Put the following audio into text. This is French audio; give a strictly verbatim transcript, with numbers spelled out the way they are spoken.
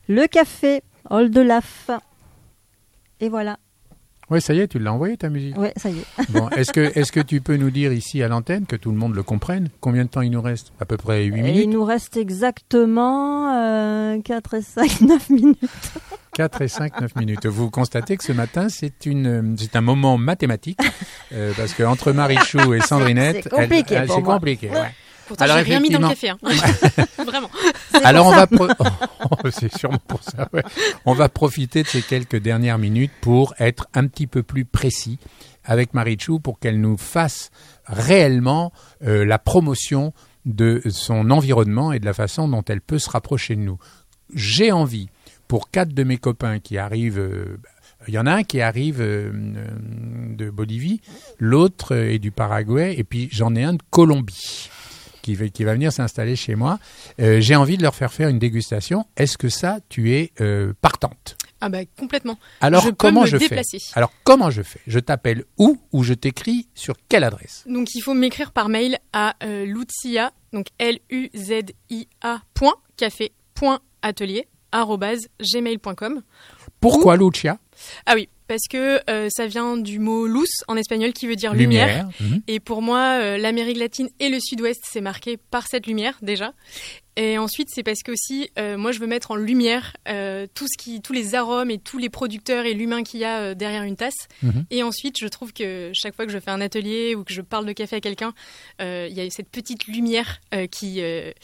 Le café, Old Laf. Et voilà. Oui, ça y est, tu l'as envoyé ta musique. Oui, ça y est. Bon, est-ce que, est-ce que tu peux nous dire ici à l'antenne, que tout le monde le comprenne, combien de temps il nous reste? À peu près huit minutes. Et il nous reste exactement euh, quatre et cinq, neuf minutes. quatre et cinq, neuf minutes. Vous constatez que ce matin, c'est, une, c'est un moment mathématique, euh, parce qu'entre Marichou et Sandrinette... C'est compliqué elle, pour c'est moi. compliqué, ouais. Pourtant, alors, j'ai rien mis dans le café. Hein. Vraiment. C'est Alors, on ça. va pro- oh, c'est sûrement pour ça. Ouais. On va profiter de ces quelques dernières minutes pour être un petit peu plus précis avec Marichou pour qu'elle nous fasse réellement euh, la promotion de son environnement et de la façon dont elle peut se rapprocher de nous. J'ai envie, pour quatre de mes copains qui arrivent... Euh, il y en a un qui arrive euh, de Bolivie, l'autre est du Paraguay, et puis j'en ai un de Colombie. Qui va, qui va venir s'installer chez moi. Euh, j'ai envie de leur faire faire une dégustation. Est-ce que ça, tu es euh, partante? Ah bah complètement. Alors je peux comment me je déplacer. fais? Alors comment je fais? Je t'appelle où ou je t'écris sur quelle adresse? Donc il faut m'écrire par mail à euh, Luzia, donc L U Z I A point café point atelier arobase gmail point com. Pourquoi Lucia? Ah oui, parce que euh, ça vient du mot luz en espagnol qui veut dire lumière. lumière. Mmh. Et pour moi, euh, l'Amérique latine et le Sud-Ouest, c'est marqué par cette lumière déjà. Et ensuite, c'est parce que aussi, euh, moi, je veux mettre en lumière euh, tout ce qui, tous les arômes et tous les producteurs et l'humain qu'il y a euh, derrière une tasse. Mmh. Et ensuite, je trouve que chaque fois que je fais un atelier ou que je parle de café à quelqu'un, euh, il y a cette petite lumière euh, qui, euh,